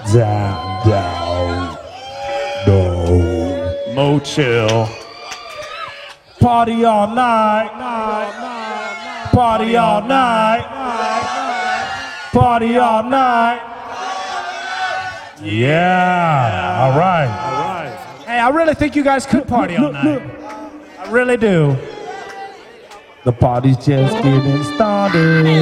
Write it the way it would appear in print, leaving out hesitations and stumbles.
down, down, no. Mo chill. Party all night, party all night, party all night. Yeah, all right. Hey, I really think you guys could party all night. I really do. The party's just getting started.